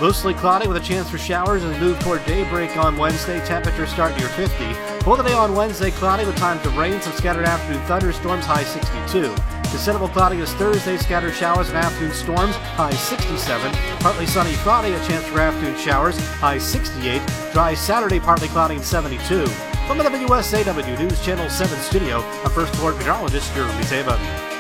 Mostly cloudy with a chance for showers as we move toward daybreak on Wednesday. Temperatures start near 50. For the day on Wednesday, cloudy with times of rain, some scattered afternoon thunderstorms, high 62. Considerable cloudiness Thursday, scattered showers and afternoon storms, high 67. Partly sunny Friday, a chance for afternoon showers, high 68. Dry Saturday, partly cloudy and 72. From the WSAW News Channel 7 studio, I'm First Alert Meteorologist Jeremy Taba.